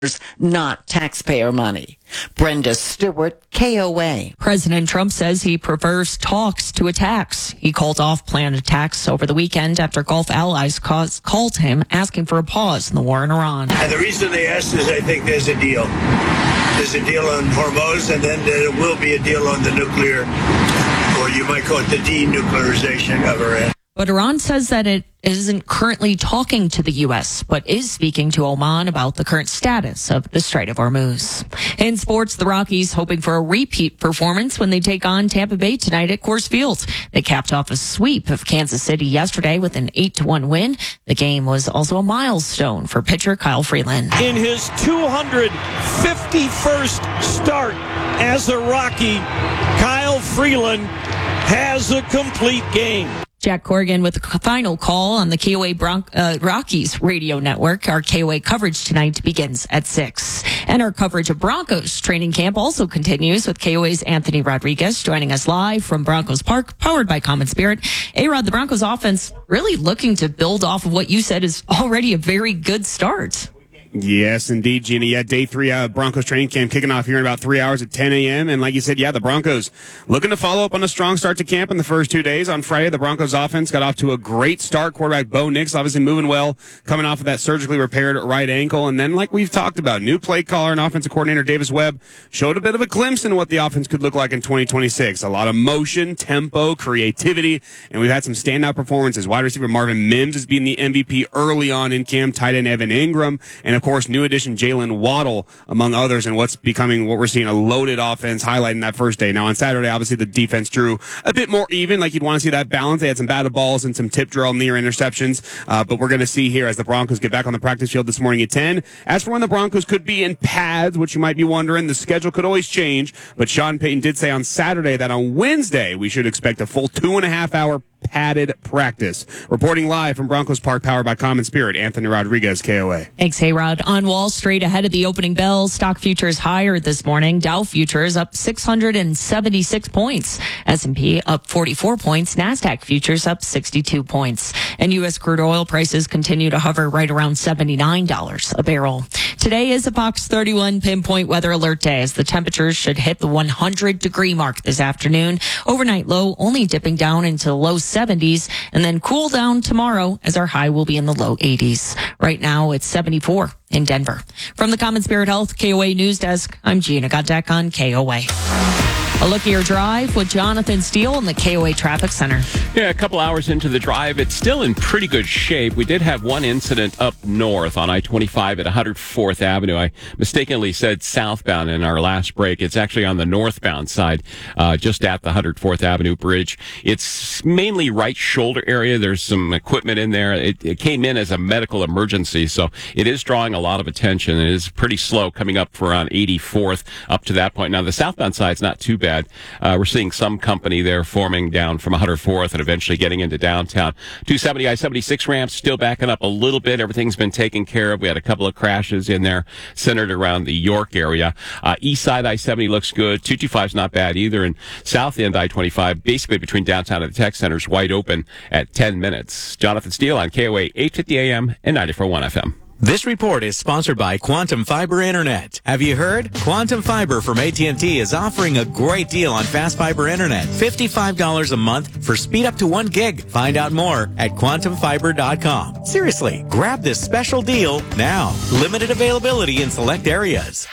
not taxpayer money. Brenda Stewart, KOA. President Trump says he prefers talks to attacks. He called off planned attacks over the weekend after Gulf allies called him asking for a pause in the war in Iran. And the reason they asked is I think there's a deal. There's a deal on Hormuz, and then there will be a deal on the nuclear, or you might call it the denuclearization of Iran. But Iran says that it isn't currently talking to the U.S., but is speaking to Oman about the current status of the Strait of Hormuz. In sports, the Rockies hoping for a repeat performance when they take on Tampa Bay tonight at Coors Field. They capped off a sweep of Kansas City yesterday with an 8-1 win. The game was also a milestone for pitcher Kyle Freeland. In his 251st start as a Rocky, Kyle Freeland has a complete game. Jack Corrigan with the final call on the KOA Rockies radio network. Our KOA coverage tonight begins at 6. And our coverage of Broncos training camp also continues with KOA's Anthony Rodriguez joining us live from Broncos Park, powered by Common Spirit. A-Rod, the Broncos offense really looking to build off of what you said is already a very good start. Yes, indeed, Gina. Yeah, day 3 Broncos training camp kicking off here in about 3 hours at 10 a.m. And like you said, the Broncos looking to follow up on a strong start to camp in the first 2 days. On Friday, the Broncos offense got off to a great start. Quarterback Bo Nix obviously moving well, coming off of that surgically repaired right ankle. And then, like we've talked about, new play caller and offensive coordinator Davis Webb showed a bit of a glimpse into what the offense could look like in 2026. A lot of motion, tempo, creativity, and we've had some standout performances. Wide receiver Marvin Mims has been the MVP early on in camp, tight end Evan Ingram, and of course, new addition Jalen Waddle, among others, and what we're seeing a loaded offense highlighting that first day. Now, on Saturday, obviously, the defense drew a bit more even, like you'd want to see that balance. They had some batted balls and some tip drill near interceptions, but we're going to see here as the Broncos get back on the practice field this morning at 10. As for when the Broncos could be in pads, which you might be wondering, the schedule could always change, but Sean Payton did say on Saturday that on Wednesday, we should expect a full 2.5-hour padded practice. Reporting live from Broncos Park, powered by Common Spirit, Anthony Rodriguez, KOA. Thanks, A-Rod. On Wall Street, ahead of the opening bell, stock futures higher this morning. Dow futures up 676 points. S&P up 44 points. NASDAQ futures up 62 points. And U.S. crude oil prices continue to hover right around $79 a barrel. Today is a Fox 31 pinpoint weather alert day as the temperatures should hit the 100-degree mark this afternoon. Overnight low only dipping down into the low 70s and then cool down tomorrow as our high will be in the low 80s. Right now it's 74 in Denver. From the Common Spirit Health KOA News Desk, I'm Gina Godek on KOA. A look at your drive with Jonathan Steele in the KOA Traffic Center. Yeah, a couple hours into the drive, it's still in pretty good shape. We did have one incident up north on I-25 at 104th Avenue. I mistakenly said southbound in our last break. It's actually on the northbound side, just at the 104th Avenue bridge. It's mainly right shoulder area. There's some equipment in there. It came in as a medical emergency, so it is drawing a lot of attention. It is pretty slow coming up for around 84th up to that point. Now, the southbound side's not too bad. We're seeing some company there forming down from 104th and eventually getting into downtown. 270 I-76 ramps still backing up a little bit. Everything's been taken care of. We had a couple of crashes in there centered around the York area. East side I-70 looks good. 225 is not bad either. And south end I-25, basically between downtown and the tech center, is wide open at 10 minutes. Jonathan Steele on KOA 850 AM and 94.1 FM. This report is sponsored by Quantum Fiber Internet. Have you heard? Quantum Fiber from AT&T is offering a great deal on fast fiber internet. $55 a month for speed up to 1 gig. Find out more at quantumfiber.com. Seriously, grab this special deal now. Limited availability in select areas.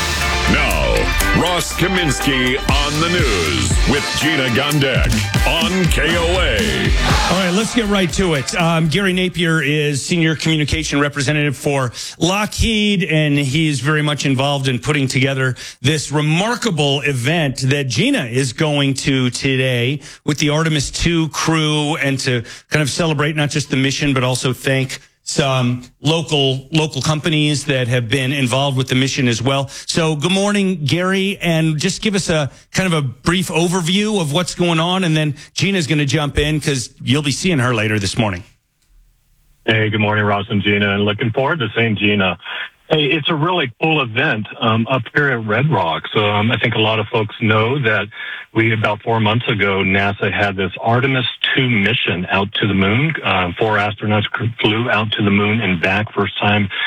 Now, Ross Kaminsky on the news with Gina Gondek on KOA. All right, let's get right to it. Gary Napier is Senior Communication Representative for Lockheed, and he's very much involved in putting together this remarkable event that Gina is going to today with the Artemis II crew, and to kind of celebrate not just the mission, but also thank some local companies that have been involved with the mission as well. So good morning, Gary, and just give us a kind of a brief overview of what's going on, and then Gina's going to jump in because you'll be seeing her later this morning. Hey, good morning, Ross and Gina, and looking forward to seeing Gina. Hey, it's a really cool event up here at Red Rocks. I think a lot of folks know that about 4 months ago, NASA had this Artemis II mission out to the moon. 4 astronauts flew out to the moon and back first time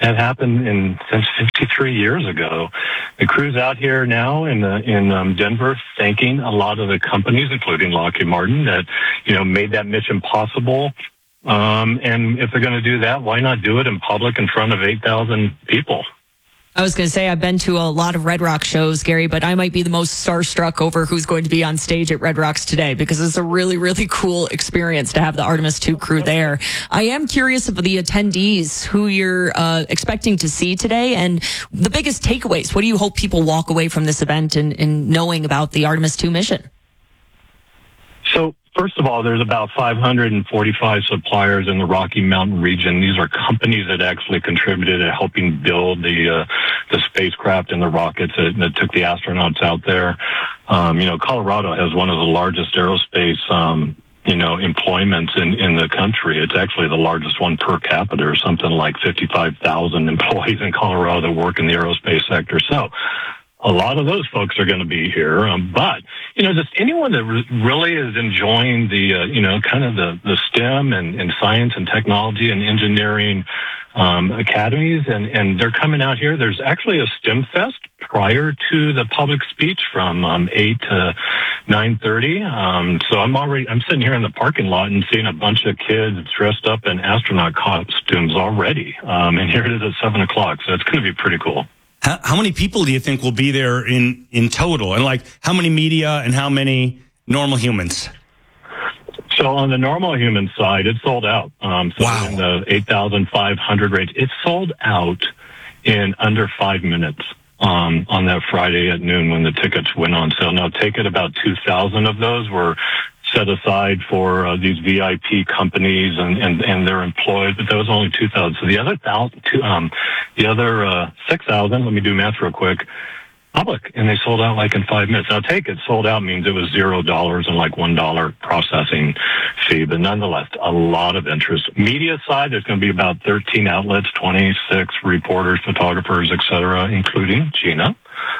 That happened since 53 years ago. The crew's out here now in Denver, thanking a lot of the companies, including Lockheed Martin, that made that mission possible. And if they're going to do that, why not do it in public in front of 8,000 people? I was going to say, I've been to a lot of Red Rock shows, Gary, but I might be the most starstruck over who's going to be on stage at Red Rocks today, because it's a really, really cool experience to have the Artemis II crew there. I am curious of the attendees, who you're expecting to see today, and the biggest takeaways. What do you hope people walk away from this event in knowing about the Artemis II mission? So, first of all, there's about 545 suppliers in the Rocky Mountain region. These are companies that actually contributed to helping build the spacecraft and the rockets that took the astronauts out there. Colorado has one of the largest aerospace, employments in the country. It's actually the largest one per capita, or something like 55,000 employees in Colorado that work in the aerospace sector. So, a lot of those folks are going to be here, but just anyone that really is enjoying the kind of the STEM and science and technology and engineering academies, and they're coming out here. There's actually a STEM Fest prior to the public speech from 8 to 9:30. So I'm sitting here in the parking lot and seeing a bunch of kids dressed up in astronaut costumes already, and here it is at 7 o'clock. So it's going to be pretty cool. How many people do you think will be there in total? And how many media and how many normal humans? So on the normal human side, it's sold out. Wow. In the 8,500 range, it's sold out in under 5 minutes on that Friday at noon when the tickets went on sale. Now, take it, about 2,000 of those were set aside for these VIP companies and they're employed, but that was only 2,000. So the other 6,000, let me do math real quick, public, and they sold out in 5 minutes. Now, take it, sold out means it was $0 and $1 processing fee, but nonetheless, a lot of interest. Media side, there's going to be about 13 outlets, 26 reporters, photographers, etc., including Gina.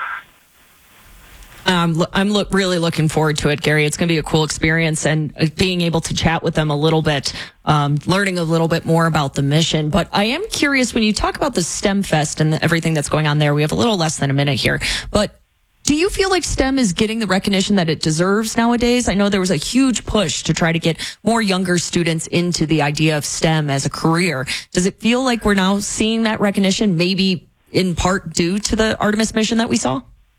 I'm really looking forward to it, Gary. It's going to be a cool experience, and being able to chat with them a little bit, learning a little bit more about the mission. But I am curious, when you talk about the STEM Fest and everything that's going on there, we have a little less than a minute here, but do you feel like STEM is getting the recognition that it deserves nowadays? I know there was a huge push to try to get more younger students into the idea of STEM as a career. Does it feel like we're now seeing that recognition, maybe in part due to the Artemis mission that we saw?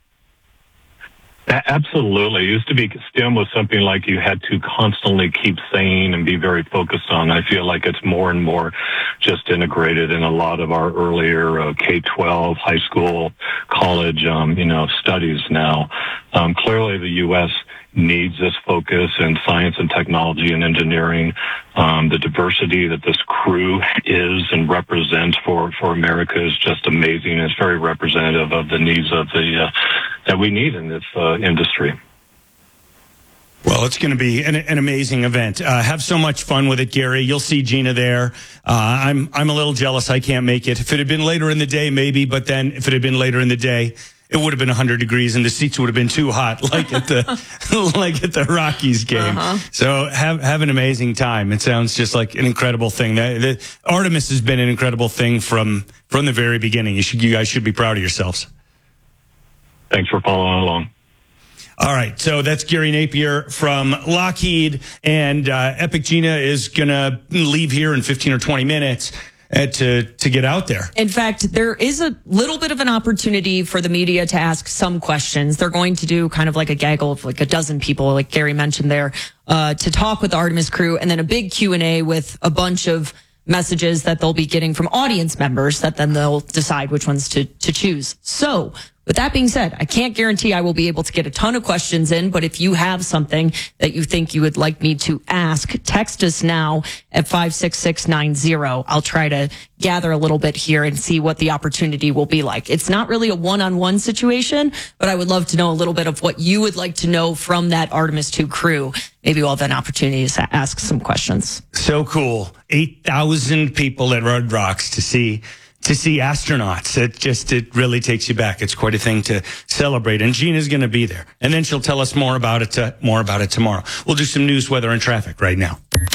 Absolutely. It used to be STEM was something like you had to constantly keep saying and be very focused on. I feel like it's more and more just integrated in a lot of our earlier K-12, high school, college, studies now. Clearly the U.S. needs this focus in science and technology and engineering. The diversity that this crew is and represents for America is just amazing. It's very representative of the needs of that we need in this industry. Well, it's going to be an amazing event. Have so much fun with it, Gary. You'll see Gina there. I'm a little jealous I can't make it. If it had been later in the day, maybe, but then if it had been later in the day, it would have been 100 degrees and the seats would have been too hot, like at the Rockies game. So have an amazing time. It sounds just like an incredible thing. The Artemis has been an incredible thing from the very beginning. You guys should be proud of yourselves. Thanks for following along. All right, so that's Gary Napier from Lockheed, and Epic Gina is going to leave here in 15 or 20 minutes to get out there. In fact, there is a little bit of an opportunity for the media to ask some questions. They're going to do kind of like a gaggle of like a dozen people, like Gary mentioned there, to talk with the Artemis crew, and then a big Q&A with a bunch of messages that they'll be getting from audience members that then they'll decide which ones to choose. So, with that being said, I can't guarantee I will be able to get a ton of questions in, but if you have something that you think you would like me to ask, text us now at 56690. I'll try to gather a little bit here and see what the opportunity will be like. It's not really a one-on-one situation, but I would love to know a little bit of what you would like to know from that Artemis II crew. Maybe we'll have an opportunity to ask some questions. So cool. 8,000 people at Red Rocks to see astronauts. It really takes you back. It's quite a thing to celebrate. And Gina's going to be there. And then she'll tell us more about it tomorrow. We'll do some news, weather, and traffic right now.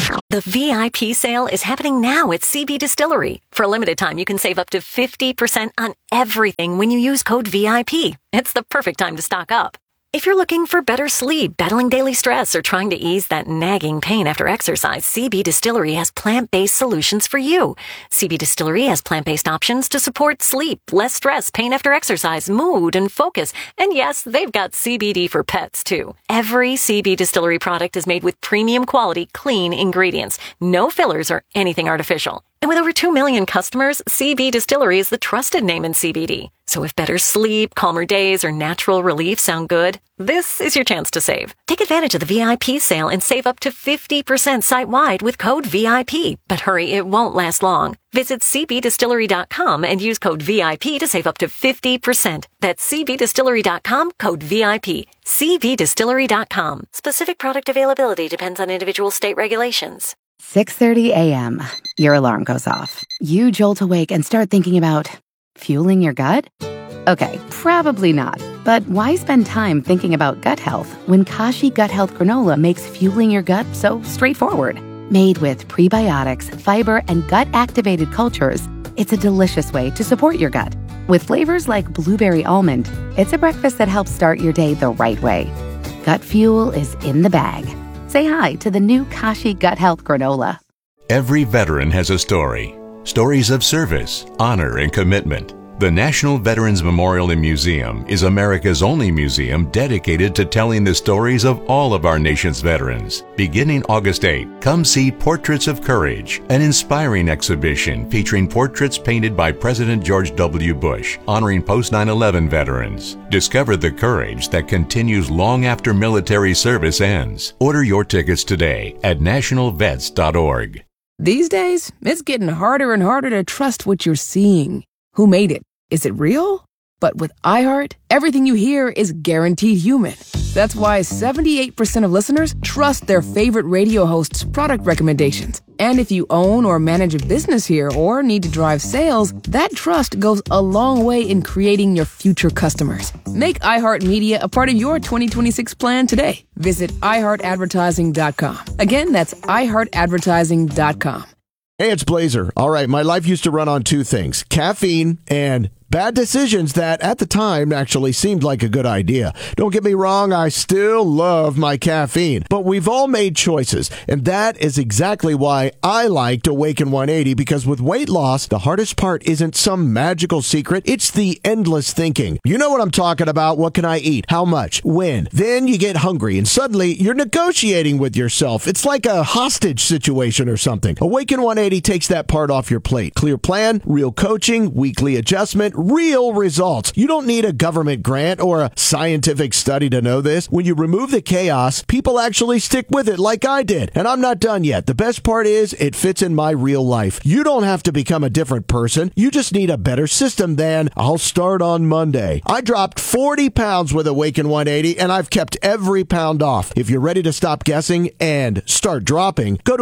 The VIP sale is happening now at CB Distillery. For a limited time, you can save up to 50% on everything when you use code VIP. It's the perfect time to stock up. If you're looking for better sleep, battling daily stress, or trying to ease that nagging pain after exercise, CB Distillery has plant-based solutions for you. CB Distillery has plant-based options to support sleep, less stress, pain after exercise, mood, and focus. And yes, they've got CBD for pets, too. Every CB Distillery product is made with premium quality, clean ingredients. No fillers or anything artificial. And with over 2 million customers, CB Distillery is the trusted name in CBD. So if better sleep, calmer days, or natural relief sound good, this is your chance to save. Take advantage of the VIP sale and save up to 50% site-wide with code VIP. But hurry, it won't last long. Visit cbdistillery.com and use code VIP to save up to 50%. That's cbdistillery.com, code VIP. cbdistillery.com. Specific product availability depends on individual state regulations. 6:30 a.m. Your alarm goes off. You jolt awake and start thinking about fueling your gut? Okay, probably not. But why spend time thinking about gut health when Kashi Gut Health Granola makes fueling your gut so straightforward? Made with prebiotics, fiber, and gut-activated cultures, it's a delicious way to support your gut. With flavors like blueberry almond, it's a breakfast that helps start your day the right way. Gut fuel is in the bag. Say hi to the new Kashi Gut Health Granola. Every veteran has a story. Stories of service, honor, and commitment. The National Veterans Memorial and Museum is America's only museum dedicated to telling the stories of all of our nation's veterans. Beginning August 8, come see Portraits of Courage, an inspiring exhibition featuring portraits painted by President George W. Bush, honoring post-9/11 veterans. Discover the courage that continues long after military service ends. Order your tickets today at nationalvets.org. These days, it's getting harder and harder to trust what you're seeing. Who made it? Is it real? But with iHeart, everything you hear is guaranteed human. That's why 78% of listeners trust their favorite radio host's product recommendations. And if you own or manage a business here or need to drive sales, that trust goes a long way in creating your future customers. Make iHeartMedia a part of your 2026 plan today. Visit iHeartAdvertising.com. Again, that's iHeartAdvertising.com. Hey, it's Blazer. All right, my life used to run on two things, caffeine and bad decisions that at the time actually seemed like a good idea. Don't get me wrong, I still love my caffeine, but we've all made choices, and that is exactly why I liked Awaken 180, because with weight loss, the hardest part isn't some magical secret, it's the endless thinking. You know what I'm talking about. What can I eat? How much? When? Then you get hungry, and suddenly you're negotiating with yourself. It's like a hostage situation or something. Awaken 180 takes that part off your plate. Clear plan, real coaching, weekly adjustment, real results. You don't need a government grant or a scientific study to know this. When you remove the chaos, people actually stick with it like I did. And I'm not done yet. The best part is it fits in my real life. You don't have to become a different person. You just need a better system than I'll start on Monday. I dropped 40 pounds with Awaken 180 and I've kept every pound off. If you're ready to stop guessing and start dropping, go to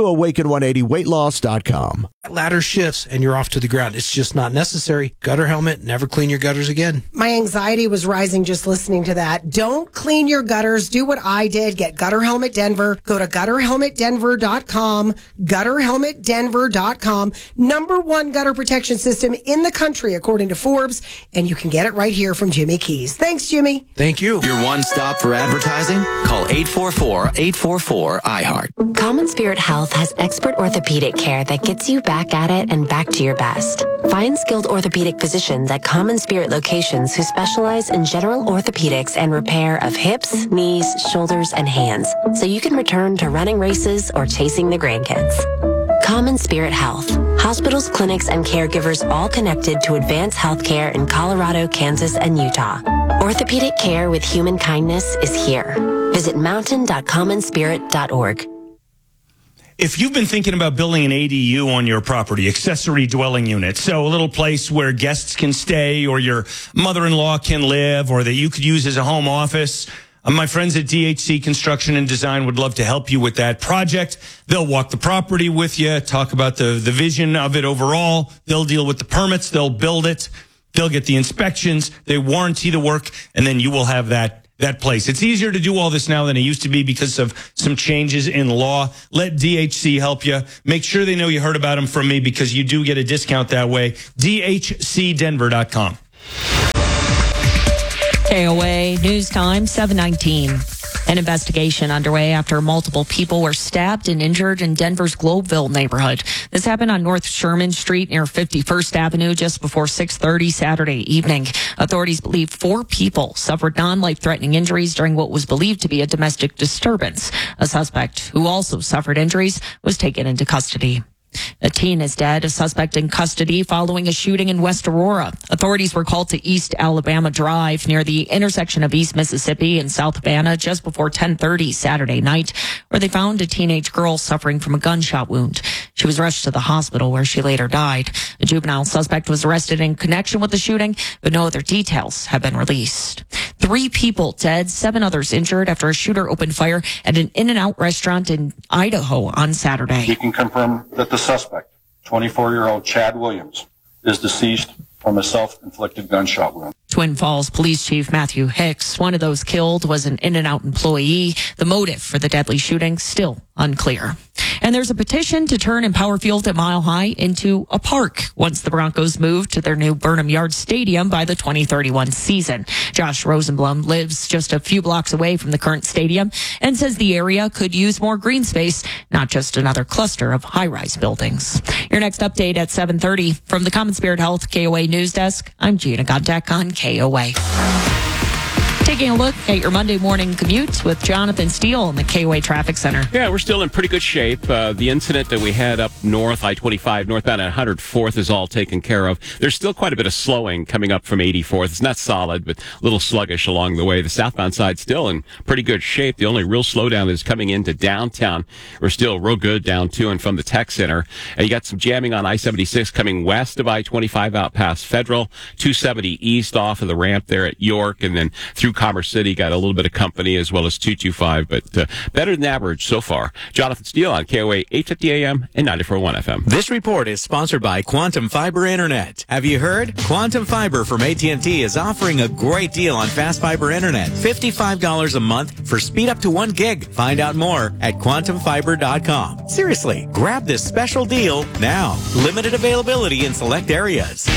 awaken180weightloss.com. Ladder shifts and you're off to the ground. It's just not necessary. Gutter helmet, never clean your gutters again. My anxiety was rising just listening to that. Don't clean your gutters. Do what I did. Get Gutter Helmet Denver. Go to gutterhelmetdenver.com. Gutterhelmetdenver.com. #1 gutter protection system in the country, according to Forbes. And you can get it right here from Jimmy Keys. Thanks, Jimmy. Thank you. Your one stop for advertising? Call 844-844-iHeart. Common Spirit Health has expert orthopedic care that gets you back at it and back to your best. Find skilled orthopedic physicians at Common Spirit locations who specialize in general orthopedics and repair of hips, knees, shoulders, and hands, so you can return to running races or chasing the grandkids. Common Spirit Health. Hospitals, clinics, and caregivers all connected to advanced healthcare in Colorado, Kansas, and Utah. Orthopedic care with human kindness is here. Visit mountain.commonspirit.org. If you've been thinking about building an ADU on your property, accessory dwelling unit, so a little place where guests can stay or your mother-in-law can live or that you could use as a home office, my friends at DHC Construction and Design would love to help you with that project. They'll walk the property with you, talk about the vision of it overall. They'll deal with the permits. They'll build it. They'll get the inspections. They warranty the work, and then you will have that that place. It's easier to do all this now than it used to be because of some changes in law. Let DHC help you. Make sure they know you heard about them from me because you do get a discount that way. DHCDenver.com. KOA News Time, 7:19. An investigation underway after multiple people were stabbed and injured in Denver's Globeville neighborhood. This happened on North Sherman Street near 51st Avenue just before 6:30 Saturday evening. Authorities believe 4 people suffered non-life-threatening injuries during what was believed to be a domestic disturbance. A suspect who also suffered injuries was taken into custody. A teen is dead, a suspect in custody following a shooting in West Aurora. Authorities were called to East Alabama Drive near the intersection of East Mississippi and South Havana just before 10:30 Saturday night, where they found a teenage girl suffering from a gunshot wound. She was rushed to the hospital where she later died. A juvenile suspect was arrested in connection with the shooting, but no other details have been released. 3 people dead, 7 others injured after a shooter opened fire at an In-N-Out restaurant in Idaho on Saturday. We can confirm that the suspect, 24-year-old Chad Williams, is deceased from a self-inflicted gunshot wound. Twin Falls Police Chief Matthew Hicks, one of those killed, was an In-N-Out employee. The motive for the deadly shooting still unclear. And there's a petition to turn Empower Field at Mile High into a park once the Broncos move to their new Burnham Yard Stadium by the 2031 season. Josh Rosenblum lives just a few blocks away from the current stadium and says the area could use more green space, not just another cluster of high-rise buildings. Your next update at 7:30 from the Common Spirit Health KOA News Desk. I'm Gina Godek on KOA. Taking a look at your Monday morning commute with Jonathan Steele in the KOA Traffic Center. Yeah, we're still in pretty good shape. The incident that we had up north, I-25, northbound at 104th is all taken care of. There's still quite a bit of slowing coming up from 84th. It's not solid, but a little sluggish along the way. The southbound side still in pretty good shape. The only real slowdown is coming into downtown. We're still real good down to and from the Tech Center. You got some jamming on I-76 coming west of I-25 out past Federal, 270 east off of the ramp there at York, and then through Commerce City, got a little bit of company as well as 225, but better than average so far. Jonathan Steele on KOA 850 AM and 94.1 FM. This report is sponsored by Quantum Fiber Internet. Have you heard? Quantum Fiber from AT&T is offering a great deal on fast fiber internet. $55 a month for speed up to 1 gig. Find out more at quantumfiber.com. Seriously, grab this special deal now. Limited availability in select areas.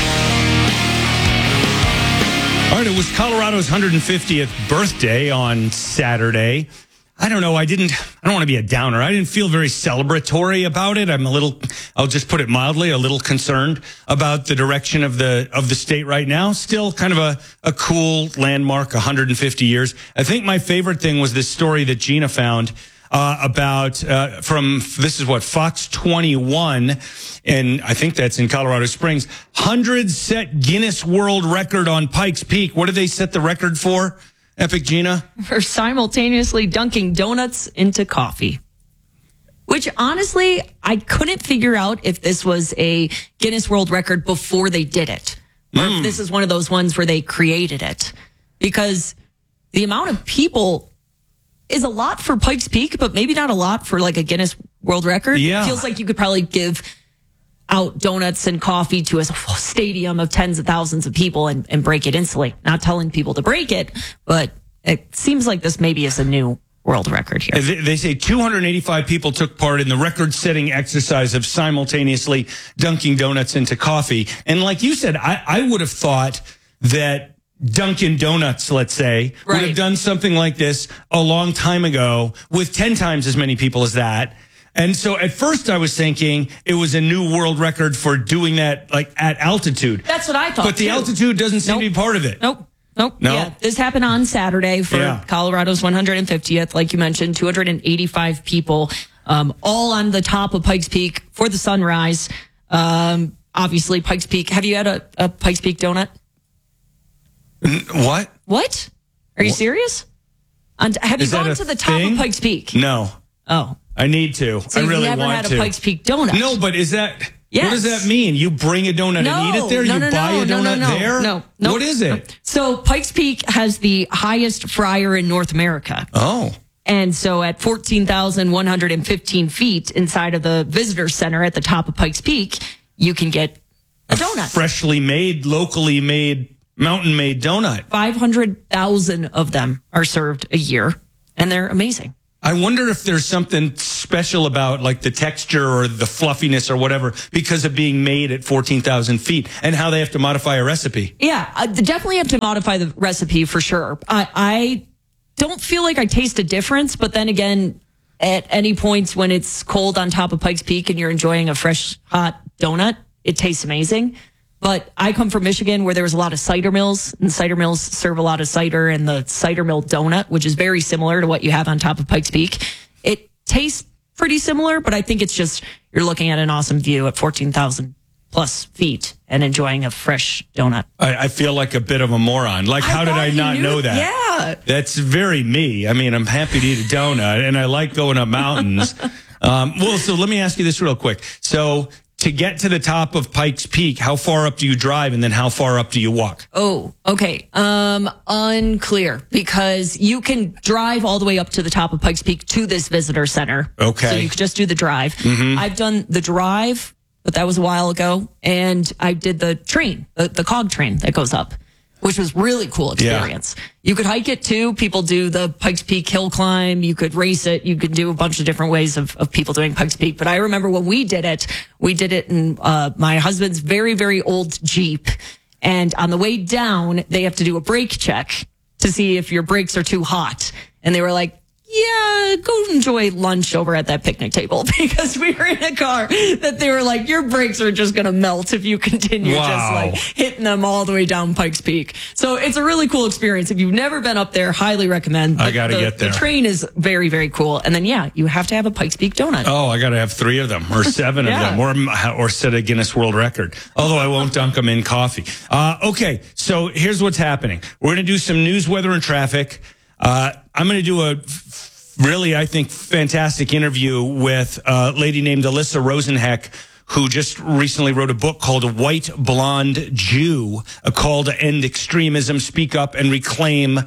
All right, it was Colorado's 150th birthday on Saturday. I don't know. I don't want to be a downer. I didn't feel very celebratory about it. I'll just put it mildly, a little concerned about the direction of the state right now. Still kind of a cool landmark, 150 years. I think my favorite thing was this story that Gina found about Fox 21, and I think that's in Colorado Springs. 100 set Guinness World Record on Pikes Peak. What did they set the record for, Epic Gina? For simultaneously dunking donuts into coffee. Which, honestly, I couldn't figure out if this was a Guinness World Record before they did it. Or if this is one of those ones where they created it. Because the amount of people is a lot for Pikes Peak, but maybe not a lot for like a Guinness World Record. Yeah. It feels like you could probably give out donuts and coffee to a stadium of tens of thousands of people and break it instantly. Not telling people to break it, but it seems like this maybe is a new world record here. They say 285 people took part in the record-setting exercise of simultaneously dunking donuts into coffee. And like you said, I would have thought that Dunkin' Donuts, let's say, would have done something like this a long time ago with 10 times as many people as that. And so at first I was thinking it was a new world record for doing that like at altitude. That's what I thought. But the altitude doesn't seem to be part of it. Nope. No? Yeah, this happened on Saturday for Colorado's 150th. Like you mentioned, 285 people, all on the top of Pikes Peak for the sunrise. Obviously, Pikes Peak. Have you had a Pikes Peak donut? What? What? Are you serious? Have you gone to the top of Pikes Peak? No. Oh. I need to. So I really you've never want had to. a Pikes Peak donut? No, but is that... Yes. What does that mean? You bring a donut and eat it there? You buy a donut there? No. What is it? So Pikes Peak has the highest fryer in North America. Oh. And so at 14,115 feet inside of the visitor center at the top of Pikes Peak, you can get a donut. Freshly made, locally made Mountain Made donut. 500,000 of them are served a year, and they're amazing. I wonder if there's something special about like the texture or the fluffiness or whatever because of being made at 14,000 feet and how they have to modify a recipe. Yeah, definitely have to modify the recipe for sure. I don't feel like I taste a difference, but then again, at any points when it's cold on top of Pikes Peak and you're enjoying a fresh, hot donut, it tastes amazing. But I come from Michigan where there was a lot of cider mills, and cider mills serve a lot of cider, and the cider mill donut, which is very similar to what you have on top of Pikes Peak. It tastes pretty similar, but I think it's just you're looking at an awesome view at 14,000 plus feet and enjoying a fresh donut. I feel like a bit of a moron. Like, how did I not know that? Yeah. That's very me. I mean, I'm happy to eat a donut, and I like going up mountains. Well, so let me ask you this real quick. So to get to the top of Pikes Peak, how far up do you drive, and then how far up do you walk? Oh, okay. Unclear, because you can drive all the way up to the top of Pikes Peak to this visitor center. Okay. So you could just do the drive. Mhm. I've done the drive, but that was a while ago. And I did the train, the cog train that goes up, which was really cool experience. Yeah. You could hike it too. People do the Pikes Peak hill climb. You could race it. You could do a bunch of different ways of people doing Pikes Peak. But I remember when we did it in my husband's very, very old Jeep. And on the way down, they have to do a brake check to see if your brakes are too hot. And they were like, yeah, go enjoy lunch over at that picnic table, because we were in a car that they were like, your brakes are just going to melt if you continue just like hitting them all the way down Pikes Peak. So it's a really cool experience. If you've never been up there, highly recommend. I got to get there. The train is very, very cool. And then, yeah, you have to have a Pikes Peak donut. Oh, I got to have 3 of them or 7 of them or set a Guinness World Record. Although I won't dunk them in coffee. Okay, so here's what's happening. We're going to do some news, weather, and traffic. I'm going to do a really, I think, fantastic interview with a lady named Alyssa Rosenheck, who just recently wrote a book called A White Blonde Jew, a call to end extremism, speak up, and reclaim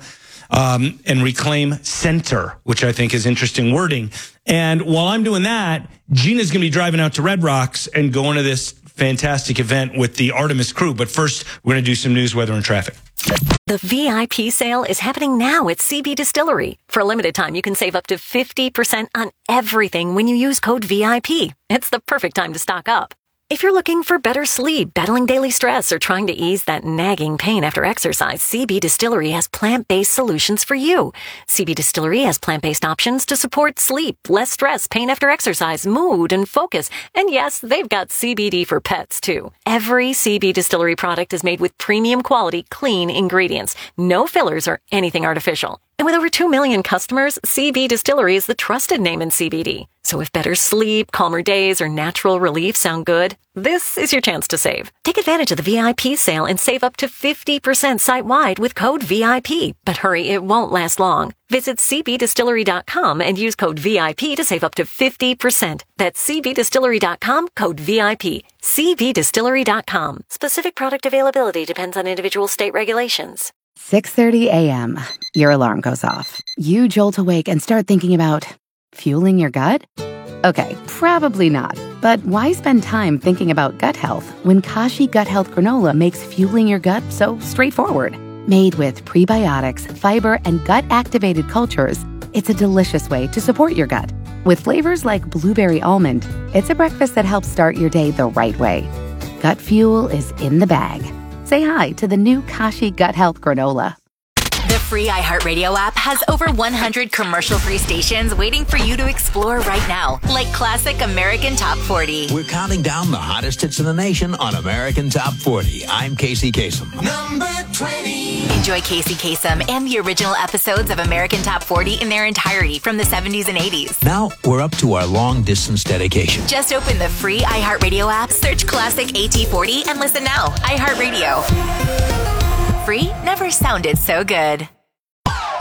center, which I think is interesting wording. And while I'm doing that, Gina's going to be driving out to Red Rocks and going to this fantastic event with the Artemis crew. But first, we're going to do some news, weather, and traffic. The VIP sale is happening now at CB Distillery. For a limited time, you can save up to 50% on everything when you use code VIP. It's the perfect time to stock up. If you're looking for better sleep, battling daily stress, or trying to ease that nagging pain after exercise, CB Distillery has plant-based solutions for you. CB Distillery has plant-based options to support sleep, less stress, pain after exercise, mood, and focus. And yes, they've got CBD for pets, too. Every CB Distillery product is made with premium quality, clean ingredients. No fillers or anything artificial. And with over 2 million customers, CB Distillery is the trusted name in CBD. So if better sleep, calmer days, or natural relief sound good, this is your chance to save. Take advantage of the VIP sale and save up to 50% site-wide with code VIP. But hurry, it won't last long. Visit cbdistillery.com and use code VIP to save up to 50%. That's cbdistillery.com, code VIP. cbdistillery.com. Specific product availability depends on individual state regulations. 6:30 a.m. Your alarm goes off. You jolt awake and start thinking about fueling your gut? Okay, probably not. But why spend time thinking about gut health when Kashi Gut Health Granola makes fueling your gut so straightforward? Made with prebiotics, fiber, and gut-activated cultures, it's a delicious way to support your gut. With flavors like blueberry almond, it's a breakfast that helps start your day the right way. Gut fuel is in the bag. Say hi to the new Kashi Gut Health Granola. The free iHeartRadio app has over 100 commercial-free stations waiting for you to explore right now, like classic American Top 40. We're counting down the hottest hits in the nation on American Top 40. I'm Casey Kasem. Number 20. Enjoy Casey Kasem and the original episodes of American Top 40 in their entirety from the 70s and 80s. Now we're up to our long-distance dedication. Just open the free iHeartRadio app, search classic AT40, and listen now. iHeartRadio. Free never sounded so good.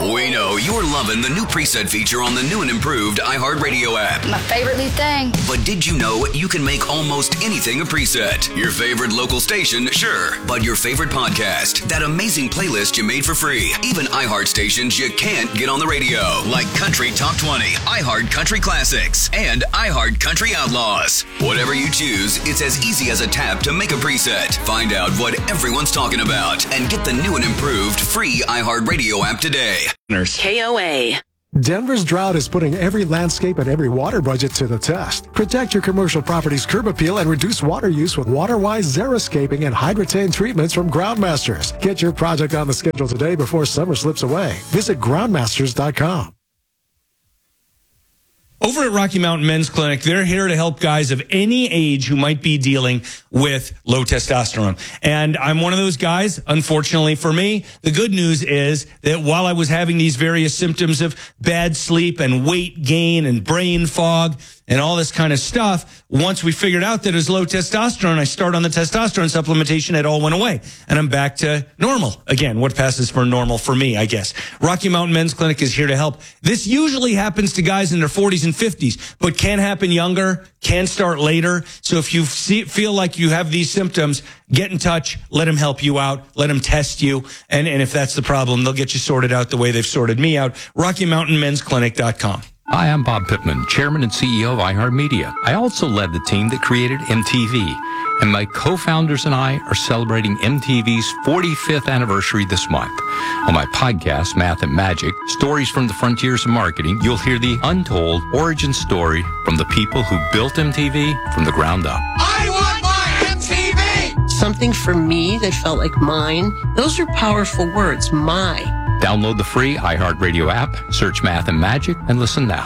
We know you're loving the new preset feature on the new and improved iHeartRadio app. My favorite new thing. But did you know you can make almost anything a preset? Your favorite local station, sure. But your favorite podcast, that amazing playlist you made for free. Even iHeart stations you can't get on the radio, like Country Top 20, iHeart Country Classics, and iHeart Country Outlaws. Whatever you choose, it's as easy as a tap to make a preset. Find out what everyone's talking about and get the new and improved free iHeartRadio app today. KOA. Denver's drought is putting every landscape and every water budget to the test. Protect your commercial property's curb appeal and reduce water use with WaterWise Xeriscaping and Hydrotain treatments from Groundmasters. Get your project on the schedule today before summer slips away. Visit groundmasters.com. Over at Rocky Mountain Men's Clinic, they're here to help guys of any age who might be dealing with low testosterone. And I'm one of those guys, unfortunately for me. The good news is that while I was having these various symptoms of bad sleep and weight gain and brain fog and all this kind of stuff, once we figured out that it was low testosterone, I started on the testosterone supplementation, it all went away. And I'm back to normal. Again, what passes for normal for me, I guess. Rocky Mountain Men's Clinic is here to help. This usually happens to guys in their 40s and 50s, but can happen younger, can start later. So if you feel like you have these symptoms, get in touch, let them help you out, let them test you. And if that's the problem, they'll get you sorted out the way they've sorted me out. RockyMountainMen'sClinic.com. Hi, I'm Bob Pittman, Chairman and CEO of iHeartMedia. I also led the team that created MTV, and my co-founders and I are celebrating MTV's 45th anniversary this month. On my podcast, Math and Magic, Stories from the Frontiers of Marketing, you'll hear the untold origin story from the people who built MTV from the ground up. I want my MTV! Something for me that felt like mine. Those are powerful words, my. Download the free iHeartRadio app, search Math and Magic, and listen now.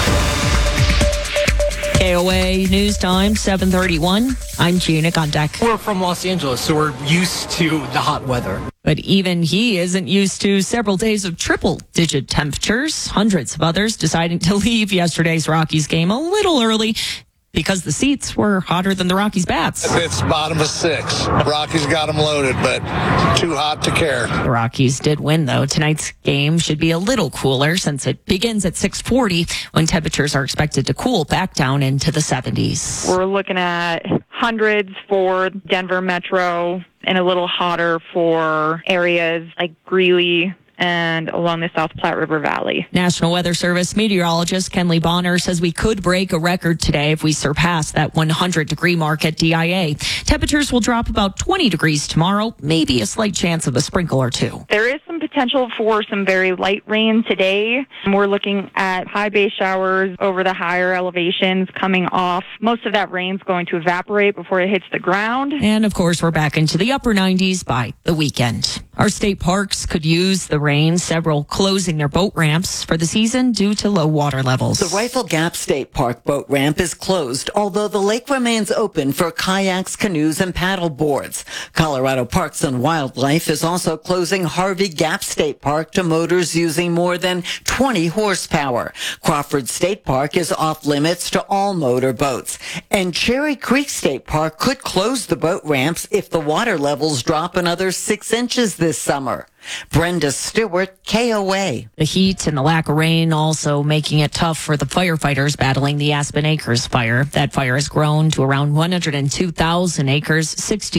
KOA News Time, 7:31. I'm Gina Gondek. We're from Los Angeles, so we're used to the hot weather. But even he isn't used to several days of triple-digit temperatures. Hundreds of others deciding to leave yesterday's Rockies game a little early because the seats were hotter than the Rockies' bats. It's bottom of 6. Rockies got them loaded, but too hot to care. The Rockies did win, though. Tonight's game should be a little cooler since it begins at 6:40 when temperatures are expected to cool back down into the 70s. We're looking at hundreds for Denver Metro and a little hotter for areas like Greeley and along the South Platte River Valley. National Weather Service meteorologist Kenley Bonner says we could break a record today if we surpass that 100-degree mark at DIA. Temperatures will drop about 20 degrees tomorrow, maybe a slight chance of a sprinkle or two. There is some potential for some very light rain today. We're looking at high base showers over the higher elevations coming off. Most of that rain's going to evaporate before it hits the ground. And, of course, we're back into the upper 90s by the weekend. Our state parks could use the rain, several closing their boat ramps for the season due to low water levels. The Rifle Gap State Park boat ramp is closed, although the lake remains open for kayaks, canoes, and paddle boards. Colorado Parks and Wildlife is also closing Harvey Gap State Park to motors using more than 20 horsepower. Crawford State Park is off limits to all motor boats. And Cherry Creek State Park could close the boat ramps if the water levels drop another 6 inches this summer. Brenda Stewart, KOA. The heat and the lack of rain also making it tough for the firefighters battling the Aspen Acres fire. That fire has grown to around 102,000 acres,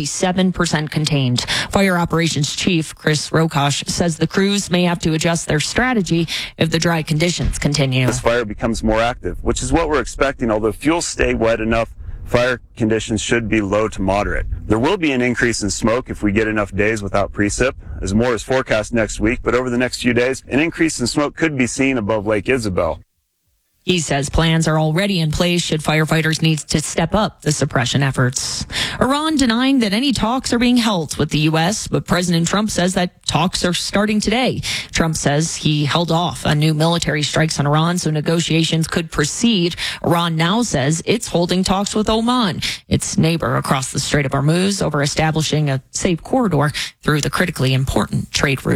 67% contained. Fire Operations Chief Chris Rokosh says the crews may have to adjust their strategy if the dry conditions continue. This fire becomes more active, which is what we're expecting. Although fuels stay wet enough, fire conditions should be low to moderate. There will be an increase in smoke if we get enough days without precip, as more is forecast next week, but over the next few days, an increase in smoke could be seen above Lake Isabel. He says plans are already in place should firefighters need to step up the suppression efforts. Iran denying that any talks are being held with the U.S., but President Trump says that talks are starting today. Trump says he held off on new military strikes on Iran so negotiations could proceed. Iran now says it's holding talks with Oman, its neighbor across the Strait of Hormuz, over establishing a safe corridor through the critically important trade route.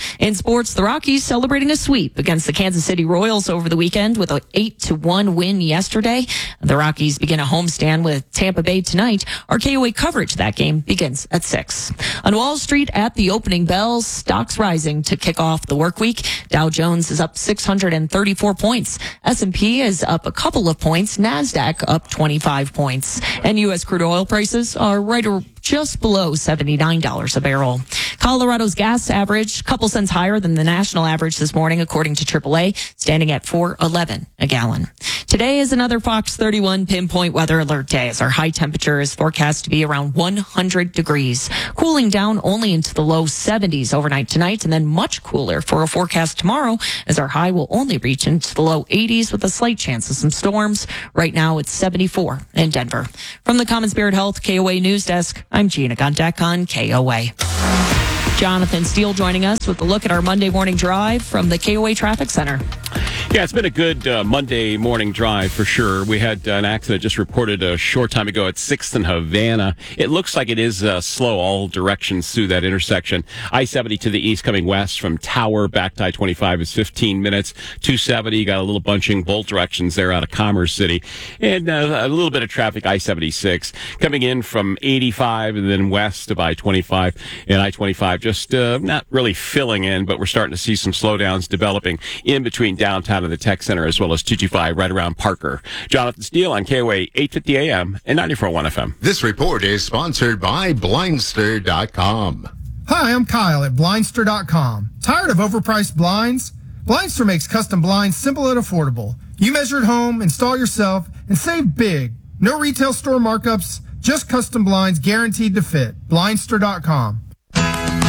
In sports, the Rockies celebrating a sweep against the Kansas City Royals over the weekend with an 8-1 win yesterday. The Rockies begin a homestand with Tampa Bay tonight. Our KOA coverage of that game begins at 6. On Wall Street at the opening bells, stocks rising to kick off the work week. Dow Jones is up 634 points. S&P is up a couple of points. NASDAQ up 25 points. And U.S. crude oil prices are right just below $79 a barrel. Colorado's gas average, a couple cents higher than the national average this morning, according to AAA, standing at $4.11 a gallon. Today is another Fox 31 pinpoint weather alert day, as our high temperature is forecast to be around 100 degrees, cooling down only into the low 70s overnight tonight, and then much cooler for a forecast tomorrow, as our high will only reach into the low 80s with a slight chance of some storms. Right now, it's 74 in Denver. From the Common Spirit Health KOA News Desk, I'm Gina Gondek on KOA. Jonathan Steele joining us with a look at our Monday morning drive from the KOA Traffic Center. Yeah, it's been a good Monday morning drive for sure. We had an accident just reported a short time ago at 6th and Havana. It looks like it is slow all directions through that intersection. I-70 to the east coming west from Tower back to I-25 is 15 minutes. 270, got a little bunching both directions there out of Commerce City. And a little bit of traffic I-76 coming in from 85 and then west of I-25 and I-25 just not really filling in, but we're starting to see some slowdowns developing in between downtown and the Tech Center, as well as 225 right around Parker. Jonathan Steele on KOA 850 AM and 94.1 FM. This report is sponsored by Blindster.com. Hi, I'm Kyle at Blindster.com. Tired of overpriced blinds? Blindster makes custom blinds simple and affordable. You measure at home, install yourself, and save big. No retail store markups, just custom blinds guaranteed to fit. Blindster.com.